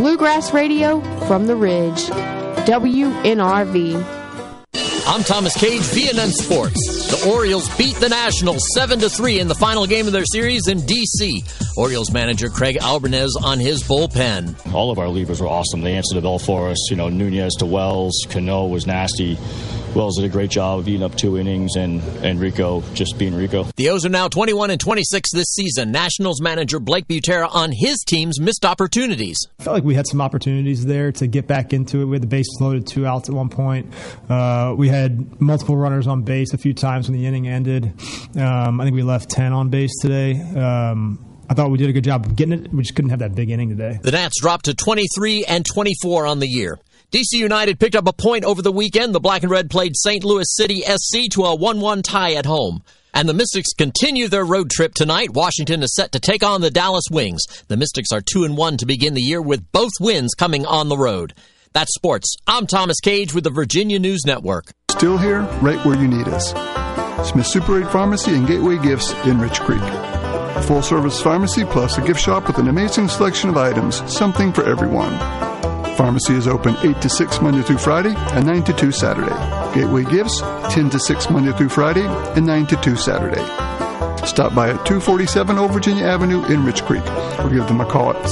Bluegrass Radio from the Ridge. WNRV. I'm Thomas Cage, VNN Sports. The Orioles beat the Nationals 7-3 in the final game of their series in D.C. Orioles manager Craig Albanez on his bullpen. All of our relievers were awesome. They answered the bell for us. You know, Nunez to Wells, Cano was nasty. Wells did a great job of eating up 2 innings, and Rico just being Rico. The O's are now 21-26 this season. Nationals manager Blake Butera on his team's missed opportunities. I felt like we had some opportunities there to get back into it. We had the bases loaded, 2 outs at one point. We had multiple runners on base a few times when the inning ended. I think we left 10 on base today. I thought we did a good job of getting it. We just couldn't have that big inning today. The Nats dropped to 23-24 on the year. DC United picked up a point over the weekend. The Black and Red played St. Louis City SC to a 1-1 tie at home. And the Mystics continue their road trip tonight. Washington is set to take on the Dallas Wings. The Mystics are 2-1 to begin the year, with both wins coming on the road. That's sports. I'm Thomas Cage with the Virginia News Network. Still here, right where you need us. Smith Super 8 Pharmacy and Gateway Gifts in Rich Creek. A full-service pharmacy plus a gift shop with an amazing selection of items, something for everyone. Pharmacy is open 8 to 6 Monday through Friday and 9 to 2 Saturday. Gateway Gifts, 10 to 6 Monday through Friday and 9 to 2 Saturday. Stop by at 247 Old Virginia Avenue in Rich Creek or give them a call at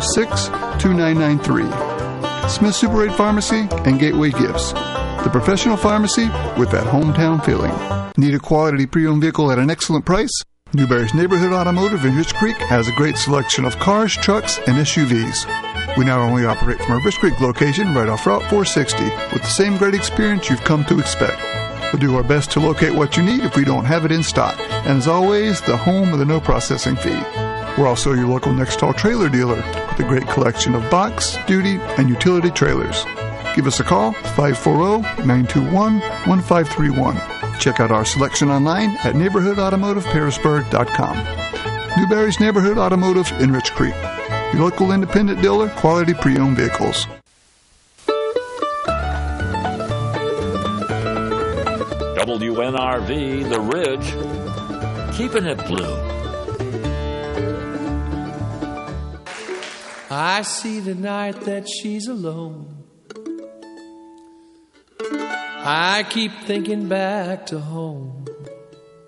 726-2993. Smith Super 8 Pharmacy and Gateway Gifts. The professional pharmacy with that hometown feeling. Need a quality pre-owned vehicle at an excellent price? Newberry's Neighborhood Automotive in Rich Creek has a great selection of cars, trucks, and SUVs. We not only operate from our Rich Creek location right off Route 460 with the same great experience you've come to expect. We'll do our best to locate what you need if we don't have it in stock. And as always, the home of the no processing fee. We're also your local Nextall trailer dealer with a great collection of box, duty, and utility trailers. Give us a call, 540-921-1531. Check out our selection online at neighborhoodautomotiveparisburg.com. Newberry's Neighborhood Automotive in Rich Creek. Your local independent dealer, quality pre-owned vehicles. WNRV, The Ridge, keeping it blue. I see tonight that she's alone. I keep thinking back to home.